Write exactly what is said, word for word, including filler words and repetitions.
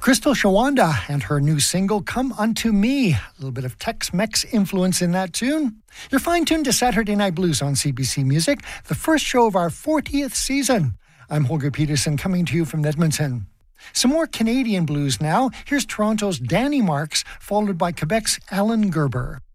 Crystal Shawanda and her new single, Come Unto Me. A little bit of Tex-Mex influence in that tune. You're fine-tuned to Saturday Night Blues on C B C Music, the first show of our fortieth season. I'm Holger Peterson, coming to you from Edmonton. Some more Canadian blues now. Here's Toronto's Danny Marks, followed by Quebec's Alan Gerber.